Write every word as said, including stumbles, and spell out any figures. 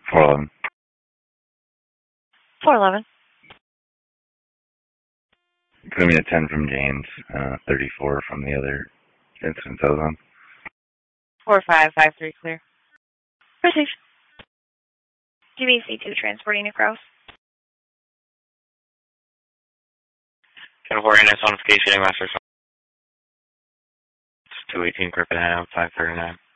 four eleven. four eleven. Put me a ten from James, uh, thirty-four from the other instance I was on. four five five three clear. Proceed. G B C two transporting across. ten four N S on vacation, Master two eighteen, Crippen Ave, five thirty-nine.